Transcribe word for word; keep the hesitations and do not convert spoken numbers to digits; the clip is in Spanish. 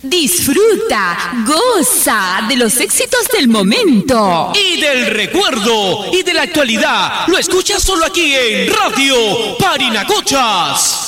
Disfruta, goza de los éxitos del momento y del recuerdo y de la actualidad. Lo escuchas solo aquí en Radio Parinacochas.